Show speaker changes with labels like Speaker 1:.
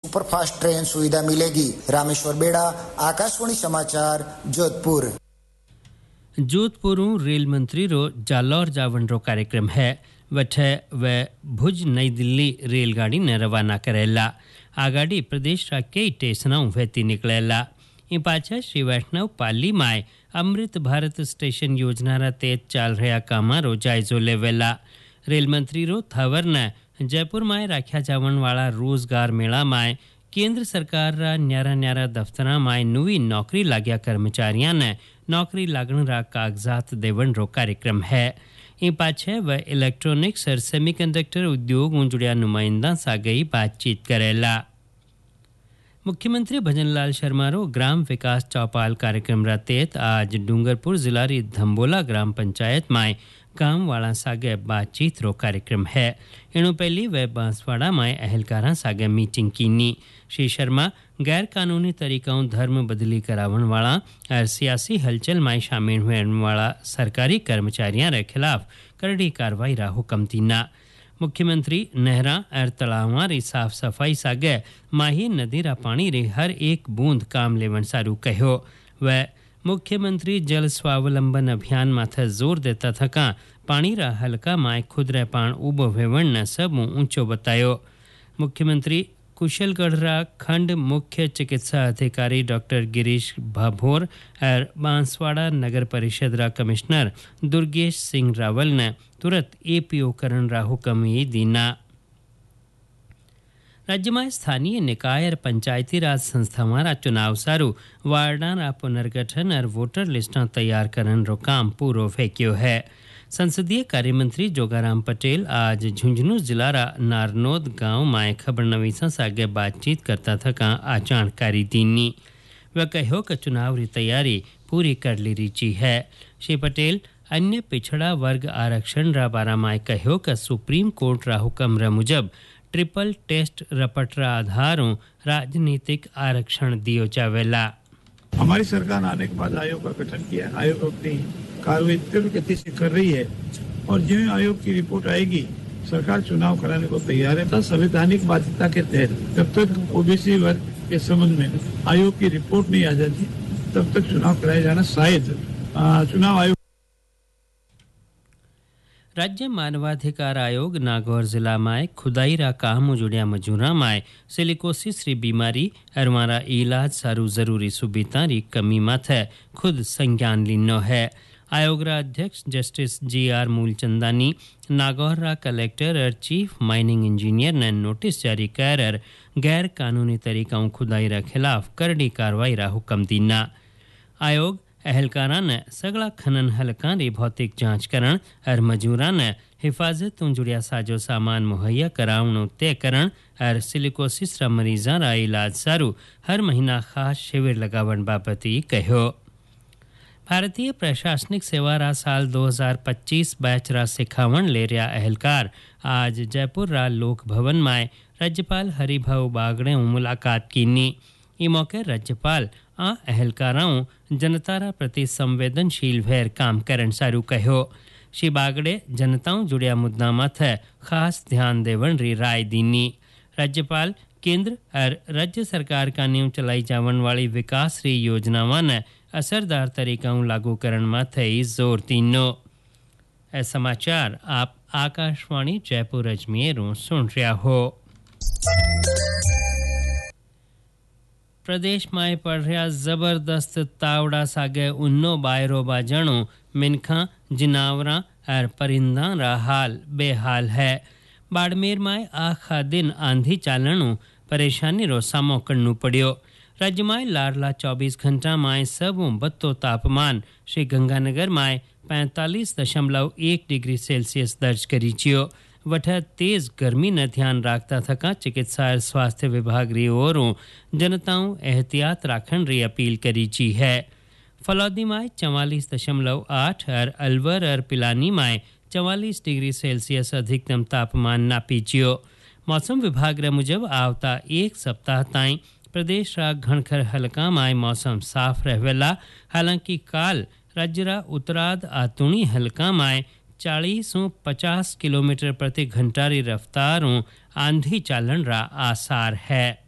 Speaker 1: Superfast train सुविधा मिलेगी। रामेश्वर बेड़ा, आकाशवाणी समाचार, जोधपुर।
Speaker 2: जोधपुर रेल मंत्री रो जालौर जावन रो कार्यक्रम है वठे व भुज नई दिल्ली रेलगाड़ी ने रवाना करेला। आ गाड़ी प्रदेश रा कई स्टेशनों वेती निकलेला। इन पाछा श्री वैष्णव पाली माय अमृत भारत स्टेशन योजना रा तेज चाल रहा कामा रो जायजो लेवेला। रेल मंत्री रो थावर ने जयपुर माय राख्या जावन वाला रोजगार मेला माय केंद्र सरकार रा न्यारा न्यारा दफ्तरा माय नवी नौकरी लाग्या कर्मचारियों ने नौकरी लागण रा कागजात देवन रो कार्यक्रम है। इन पाछे व इलेक्ट्रॉनिक्स और सेमीकंडक्टर उद्योग जुड़िया नुमाइंदा सा गई बातचीत करेला। मुख्यमंत्री भजनलाल शर्मा रो ग्राम विकास चौपाल कार्यक्रम रा तहत आज डूंगरपुर जिला री धंबोला ग्राम पंचायत माय काम वाला सागे बातचीत रो कार्यक्रम है। इनु पहली वे बांसवाड़ा माय अहलकारा सागे मीटिंग कीनी। श्री शर्मा गैर कानूनी तरीकों धर्म बदली करावन वाला और सियासी हलचल में शामिल होने वाला सरकारी कर्मचारियों के खिलाफ कड़ी कार्रवाई रा हुक्म दीना। मुख्यमंत्री नहरा और तलावां री साफ सफाई सागे माही नदी रा पानी रे हर एक बूंद काम लेवन सारू कहो। व मुख्यमंत्री जल स्वावलंबन अभियान माथे जोर देता थका पानी रा हल्का माय खुद रे पान उबो वेवण न सब ऊंचो बतायो। मुख्यमंत्री कुशलगढ़ खंड मुख्य चिकित्सा अधिकारी डॉक्टर गिरीश भाभोर और बांसवाड़ा नगर परिषद रा कमिश्नर दुर्गेश सिंह रावल ने तुरंत एपीओ करण रा हुक्म ये दीना। राज्य में स्थानीय निकाय और पंचायती राज संस्थावां रा चुनाव सारू वार्डां रा पुनर्गठन और वोटर लिस्टां तैयार करन रो काम पूरो फेक्यो है। संसदीय कार्य मंत्री जोगाराम पटेल आज झुंझुनू जिला रा नारनोद गांव में खबर नवीसा सागे बातचीत करता थका आ जानकारी दीनी। वह कहो कि चुनाव की तैयारी पूरी कर ली रीची है। श्री पटेल अन्य पिछड़ा वर्ग आरक्षण रा बारा में कहो कि सुप्रीम कोर्ट रा हुक्म रा मुजब ट्रिपल टेस्ट रपट रा आधारों राजनीतिक आरक्षण दियो जावेला।
Speaker 3: हमारी सरकार आने के बाद आयोग का गठन किया। आयोग अपनी कार्रवाई तीव्र गति से कर रही है और जो आयोग की रिपोर्ट आएगी सरकार चुनाव कराने को तैयार है। संवैधानिक बाध्यता के तहत जब तक ओबीसी वर्ग के संबंध में आयोग की रिपोर्ट नहीं आ जाती तब तक चुनाव कराया जाना शायद चुनाव आयोग।
Speaker 2: राज्य मानवाधिकार आयोग नागौर जिला में खुदाई रा काम जुड़िया मजूरा में सिलिकोसिस री बीमारी और मारा इलाज सारू जरूरी सुविधा री कमी माथे खुद संज्ञान लीनो है। आयोग रा अध्यक्ष जस्टिस जी.आर. मूलचंदानी नागौर रा कलेक्टर और चीफ माइनिंग इंजीनियर ने नोटिस जारी कर गैर कानूनी तरीकों खुदाई रा खिलाफ करड़ी कार्रवाई रा हुक्म दीना। आयोग अहलकारा ने सगला खनन हलका री भौतिक जांच करण और मजूरा ने हिफाजत जुड़िया साजो सामान मुहैया करावनो तय करण और सिलिकोसिस रा मरीजा रा इलाज सारू हर महीना खास शिविर लगावन बाबती कहो। भारतीय प्रशासनिक सेवा रा साल 2025 बैच रा सिखावन ले रहा अहलकार आज जयपुर रा लोक भवन में राज्यपाल हरिभाऊ बागड़े मुलाकात कीनी। ई मौके राज्यपाल आ अहलकाराओं जनता रा प्रति संवेदनशील भैर काम करन सारू कहो। श्री बागड़े जनताओं जुड़िया मुद्दा माथे खास ध्यान देवन री राय दीनी। राज्यपाल केंद्र और राज्य सरकार का नींव चलाई जावन वाली विकास री योजनावां ने असरदार तरीकों लागू करण माथे जोर दीनो। ए समाचार आप आकाशवाणी जयपुर अजमेर सुन रहा हो। प्रदेश में पड़ रहा जबरदस्त तावड़ा सागे उन्नो बायरो बाजणो मिनखा जिनावरा और परिंदा रा हाल बेहाल है। बाड़मेर में आखा दिन आंधी चालणो परेशानी रो सामो करनु पड़ियो। राज्य में लारला 24 घंटा में सबों बत्तो तापमान श्री गंगानगर में 45.1 डिग्री सेल्सियस दर्ज करी चियो। वठा तेज गर्मी न ध्यान राखता थका चिकित्सा और स्वास्थ्य विभाग री ओरों जनताओं एहतियात राखण री अपील करी ची है। फलौदी में 44.8 और अलवर और पिलानी में 44 डिग्री सेल्सियस अधिकतम तापमान नापी चियो। मौसम विभाग रे मुजब आवता एक सप्ताह ताईं प्रदेश रा घणखर हलका में मौसम साफ रहेला। हालांकि काल राज्य रा उत्तराद आतुणी हलका में 40-50 किलोमीटर प्रति घंटा री रफ्तारों आंधी चालन रा आसार है।